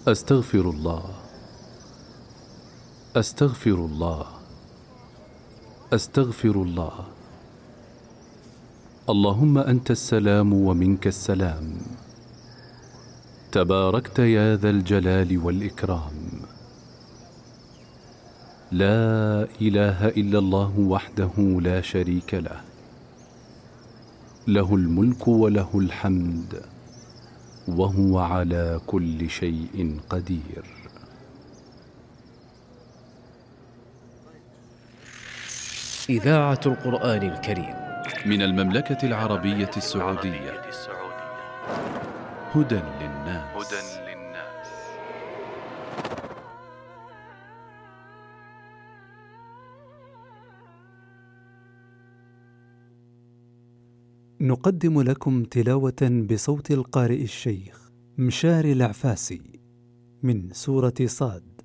أستغفر الله، أستغفر الله، أستغفر الله. اللهم أنت السلام ومنك السلام، تباركت يا ذا الجلال والإكرام. لا إله إلا الله وحده لا شريك له، له الملك وله الحمد وهو على كل شيء قدير. إذاعة القرآن الكريم من المملكة العربية السعودية. هدى للناس. نقدم لكم تلاوة بصوت القارئ الشيخ مشاري العفاسي من سورة صاد.